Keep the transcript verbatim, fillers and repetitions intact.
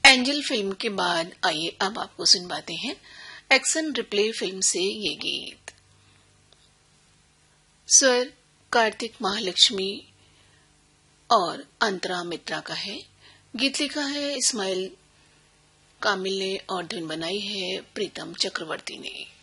Angel film के बाद आइए अब आपको सुनवाते हैं एक्शन रिप्ले फिल्म से ये गीत। स्वर कार्तिक महालक्ष्मी और अंतरा मित्रा का है। गीत लिखा है इस्माइल कामिल ने और धुन बनाई है प्रीतम चक्रवर्ती ने।